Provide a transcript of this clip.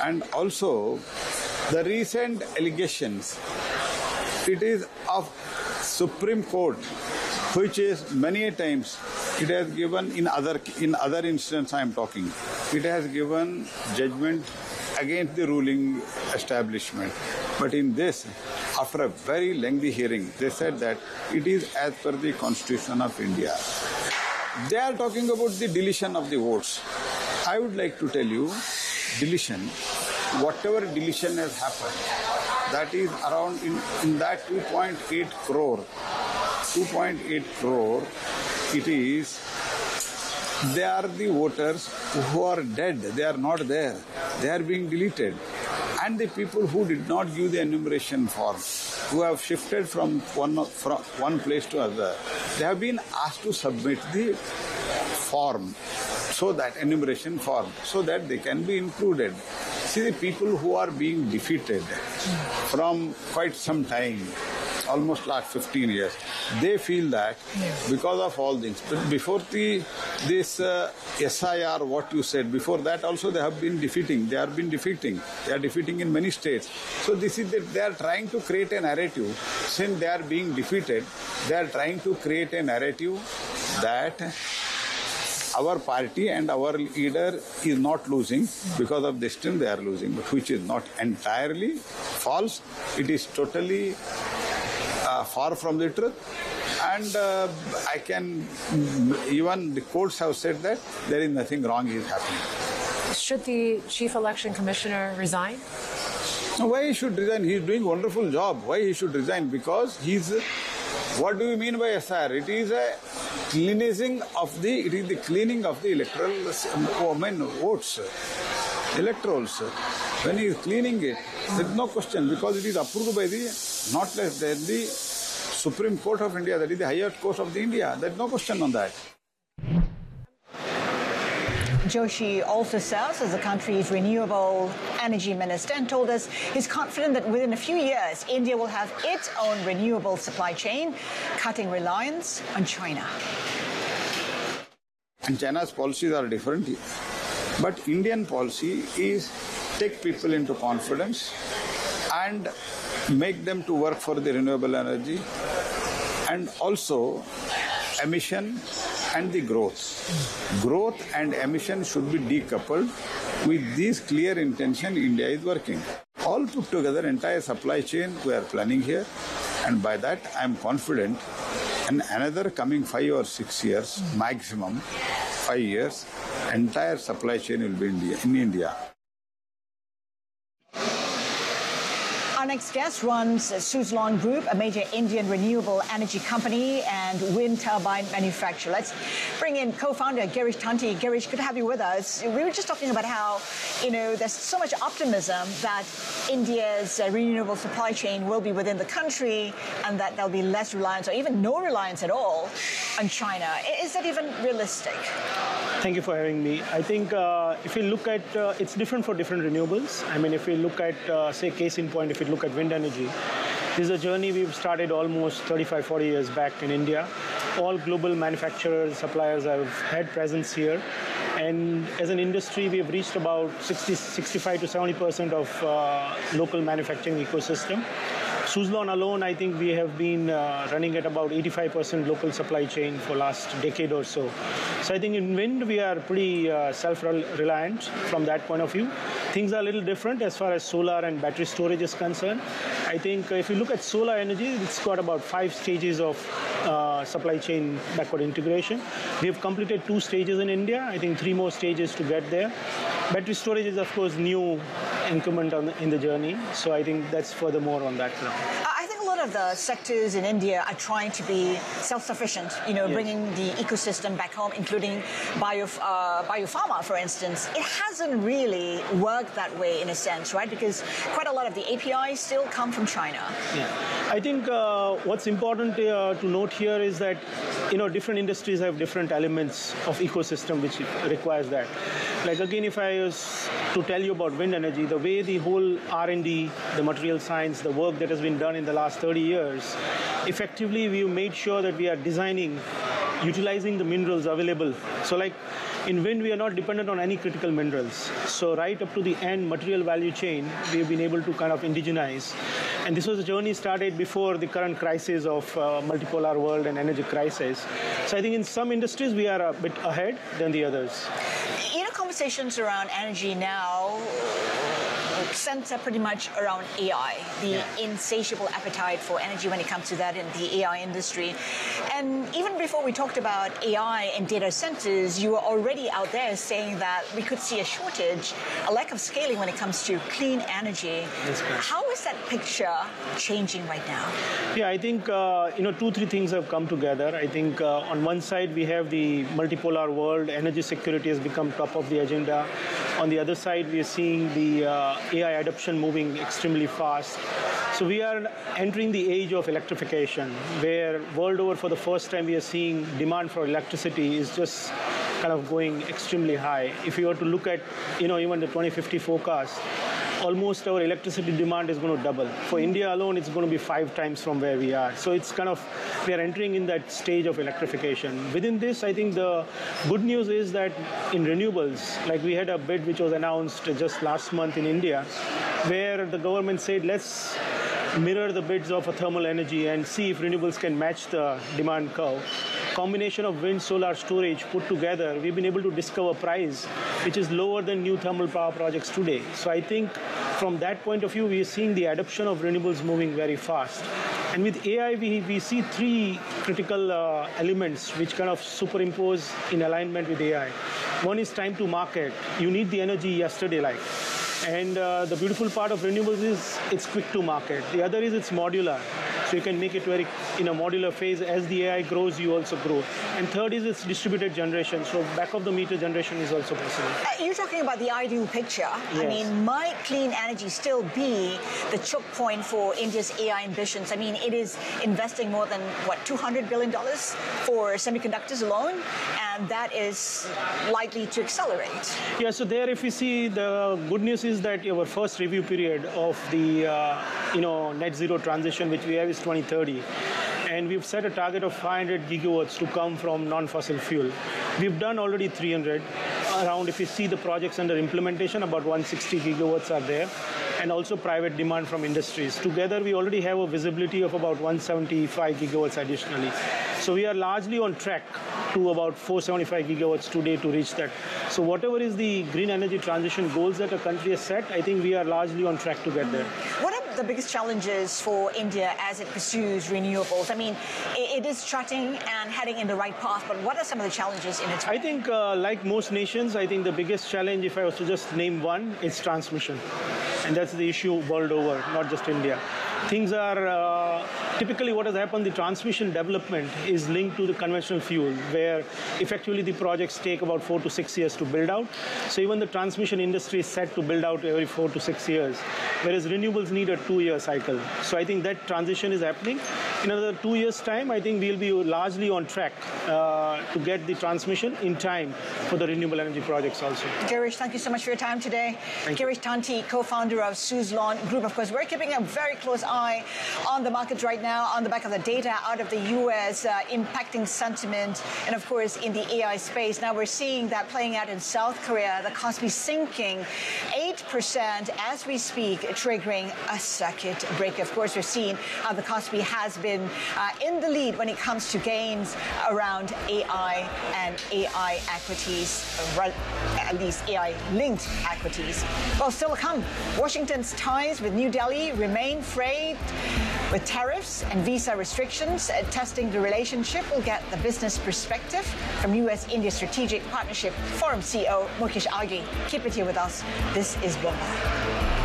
And also, the recent allegations, it is of Supreme Court, which is many times it has given in other instances I am talking, it has given judgment against the ruling establishment. But in this, after a very lengthy hearing, they said that it is as per the Constitution of India. They are talking about the deletion of the votes. I would like to tell you, deletion, whatever deletion has happened, that is around in that 2.8 crore, it is, they are the voters who are dead, they are not there, they are being deleted. And the people who did not give the enumeration form, who have shifted from one place to other, they have been asked to submit the form, so that enumeration form, so that they can be included. See, the people who are being defeated from quite some time, almost last 15 years, they feel that because of all things. But before this SIR, what you said, before that also they have been defeating. They are defeating in many states. So this is that they are trying to create a narrative. Since they are being defeated, they are trying to create a narrative that our party and our leader is not losing, because of this thing they are losing, but which is not entirely false. It is totally far from the truth. And I can, even the courts have said that there is nothing wrong is happening. Should the Chief Election Commissioner resign? Why he should resign? He is doing a wonderful job. Why he should resign? Because he's, what do you mean by SIR? It is a cleansing of the cleaning of the electoral votes, electorals. When he is cleaning it, there is no question, because it is approved by the, not less than the Supreme Court of India, that is the highest court of the India. There is no question on that. Joshi also serves as the country's renewable energy minister and told us he's confident that within a few years, India will have its own renewable supply chain, cutting reliance on China. And China's policies are different. But Indian policy is take people into confidence and make them to work for the renewable energy, and also emission and the growth. Growth and emission should be decoupled. With this clear intention, India is working. All put together, entire supply chain we are planning here, and by that I am confident in another coming 5 or 6 years, maximum 5 years, entire supply chain will be in India. Our next guest runs Suzlon Group, a major Indian renewable energy company and wind turbine manufacturer. Let's bring in co-founder Girish Tanti. Girish, good to have you with us. We were just talking about how, there's so much optimism that India's renewable supply chain will be within the country and that there'll be less reliance or even no reliance at all on China. Is that even realistic? Thank you for having me. I think if you look at, it's different for different renewables. I mean, if you look at, say, case in point, if you look at wind energy, this is a journey we've started almost 35, 40 years back in India. All global manufacturers, suppliers have had presence here. And as an industry, we've reached about 65 to 70% of local manufacturing ecosystem. Suzlon alone, I think we have been running at about 85% local supply chain for last decade or so. So I think in wind, we are pretty self-reliant from that point of view. Things are a little different as far as solar and battery storage is concerned. I think if you look at solar energy, it's got about 5 stages of supply chain backward integration. We have completed 2 stages in India. I think 3 more stages to get there. Battery storage is, of course, new increment in the journey. So I think that's furthermore on that ground. I think a lot of the sectors in India are trying to be self-sufficient, yes, bringing the ecosystem back home, including biopharma, for instance. It hasn't really worked that way in a sense, right? Because quite a lot of the APIs still come from China. Yeah. I think what's important to note here is that, different industries have different elements of ecosystem which requires that. Like, again, if I was to tell you about wind energy, the way the whole R&D, the material science, the work that has been done in the last 30 years, effectively we've made sure that we are designing, utilizing the minerals available. So like In wind, we are not dependent on any critical minerals. So right up to the end material value chain, we have been able to kind of indigenize. And this was a journey started before the current crisis of multipolar world and energy crisis. So I think in some industries, we are a bit ahead than the others. You know, conversations around energy now center pretty much around AI, the insatiable appetite for energy when it comes to that in the AI industry. And even before we talked about AI and data centers, you were already out there saying that we could see a shortage, a lack of scaling when it comes to clean energy. How is that picture changing right now? Yeah, I think, 2-3 things have come together. I think on one side, we have the multipolar world. Energy security has become top of the agenda. On the other side, we are seeing the AI adoption moving extremely fast. So we are entering the age of electrification, where world over for the first time we are seeing demand for electricity is just kind of going extremely high. If you were to look at, even the 2050 forecast, almost our electricity demand is going to double. For India alone, it's going to be 5 times from where we are. So it's we are entering in that stage of electrification. Within this, I think the good news is that in renewables, like we had a bid which was announced just last month in India, where the government said, let's mirror the bids of a thermal energy and see if renewables can match the demand curve. Combination of wind, solar, storage put together, we've been able to discover a price which is lower than new thermal power projects today. So I think from that point of view, we are seeing the adoption of renewables moving very fast. And with AI, we see 3 critical elements which kind of superimpose in alignment with AI. One is time to market. You need the energy yesterday, And the beautiful part of renewables is it's quick to market. The other is it's modular. So you can make it very in a modular phase. As the AI grows, you also grow. And third is it's distributed generation. So back of the meter generation is also possible. You're talking about the ideal picture. Yes. I mean, might clean energy still be the choke point for India's AI ambitions? I mean, it is investing more than, $200 billion for semiconductors alone, and that is likely to accelerate. Yeah, so there if you see, the good news is that our first review period of the net zero transition, which we have, is 2030. And we've set a target of 500 gigawatts to come from non-fossil fuel. We've done already 300. Around, if you see the projects under implementation, about 160 gigawatts are there, and also private demand from industries. Together, we already have a visibility of about 175 gigawatts additionally. So we are largely on track to about 475 gigawatts today to reach that. So whatever is the green energy transition goals that a country has set, I think we are largely on track to get there. What are the biggest challenges for India as it pursues renewables? I mean, it is charting and heading in the right path, but what are some of the challenges in its way? I think, like most nations, I think the biggest challenge, if I was to just name one, is transmission. And that's the issue world over, not just India. Things are typically what has happened, the transmission development is linked to the conventional fuel, where effectively the projects take about 4 to 6 years to build out. So even the transmission industry is set to build out every 4 to 6 years, whereas renewables need a 2-year cycle. So I think that transition is happening. In another 2 years' time, I think we'll be largely on track to get the transmission in time for the renewable energy projects also. Girish, thank you so much for your time today. Girish Tanti, co-founder of Suzlon Group. Of course, we're keeping a very close eye on the market right now, on the back of the data out of the U.S. Impacting sentiment, and of course in the AI space. Now we're seeing that playing out in South Korea, the Kospi sinking 8% as we speak, triggering a circuit breaker. Of course, we've seen how the Kospi has been in the lead when it comes to gains around AI and AI equities, at least AI-linked equities. Well, still to come, Washington's ties with New Delhi remain frayed with tariffs and visa restrictions. Testing the relationship, we'll get the business perspective from U.S.-India Strategic Partnership Forum CEO Mukesh Aghi. Keep it here with us. This is Bloomberg.